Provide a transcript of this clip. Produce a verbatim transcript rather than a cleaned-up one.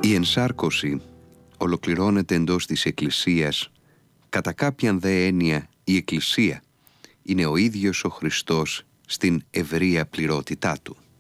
Η ενσάρκωση ολοκληρώνεται εντός της Εκκλησίας. Κατά κάποιαν δε έννοια η Εκκλησία είναι ο ίδιος ο Χριστός στην ευρεία πληρότητά του.